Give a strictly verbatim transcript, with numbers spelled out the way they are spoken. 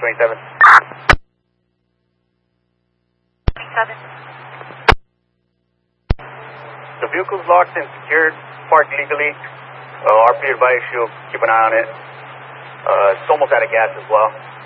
twenty-seven. twenty-seven. The vehicle's locked and secured, parked legally. Uh, R P advice you keep an eye on it. Uh, it's almost out of gas as well.